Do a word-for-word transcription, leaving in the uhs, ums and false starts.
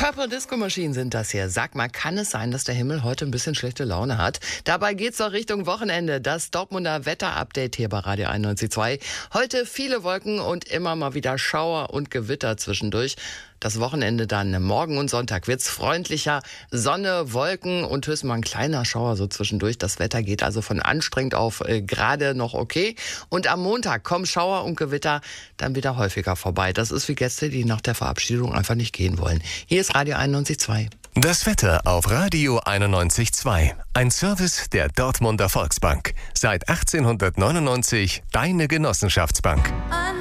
Purple Disco Machine sind das hier. Sag mal, kann es sein, dass der Himmel heute ein bisschen schlechte Laune hat? Dabei geht's doch Richtung Wochenende. Das Dortmunder Wetter-Update hier bei Radio einundneunzig Komma zwei. Heute viele Wolken und immer mal wieder Schauer und Gewitter zwischendurch. Das Wochenende dann, morgen und Sonntag wird's freundlicher. Sonne, Wolken und höchstens mal ein kleiner Schauer so zwischendurch. Das Wetter geht also von anstrengend auf äh, gerade noch okay. Und am Montag kommen Schauer und Gewitter dann wieder häufiger vorbei. Das ist wie Gäste, die nach der Verabschiedung einfach nicht gehen wollen. Hier ist Radio einundneunzig Komma zwei. Das Wetter auf Radio einundneunzig Komma zwei. Ein Service der Dortmunder Volksbank. Seit achtzehnhundertneunundneunzig deine Genossenschaftsbank.